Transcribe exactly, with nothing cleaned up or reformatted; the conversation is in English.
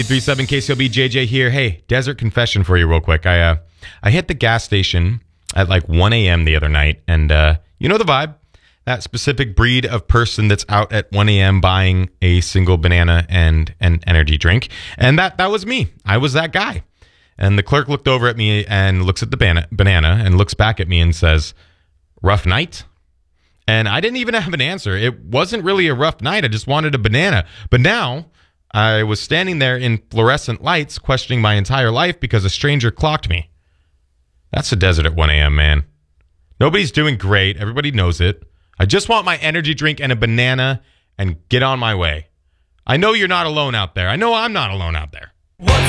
three seven K C O B, J J here. Hey, desert confession for you real quick. I uh, I hit the gas station at like one a.m. the other night, and uh, you know the vibe. That specific breed of person that's out at one a.m. buying a single banana and an energy drink. And that that was me. I was that guy. And the clerk looked over at me and looks at the banana, banana and looks back at me and says, rough night? And I didn't even have an answer. It wasn't really a rough night. I just wanted a banana. But now I was standing there in fluorescent lights questioning my entire life because a stranger clocked me. That's the desert at one a.m., man. Nobody's doing great. Everybody knows it. I just want my energy drink and a banana and get on my way. I know you're not alone out there. I know I'm not alone out there. What's